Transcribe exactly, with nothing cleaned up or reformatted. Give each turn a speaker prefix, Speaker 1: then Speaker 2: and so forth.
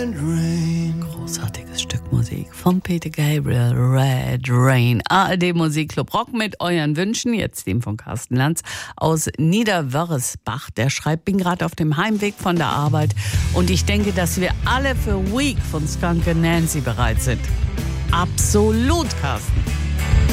Speaker 1: Red Rain.
Speaker 2: Großartiges Stück Musik von Peter Gabriel, Red Rain. A R D Musikclub Rock mit euren Wünschen, jetzt dem von Carsten Lanz aus Niederwörresbach. Der schreibt, bin gerade auf dem Heimweg von der Arbeit und ich denke, dass wir alle für Weak von Skunk and Nancy bereit sind. Absolut, Carsten.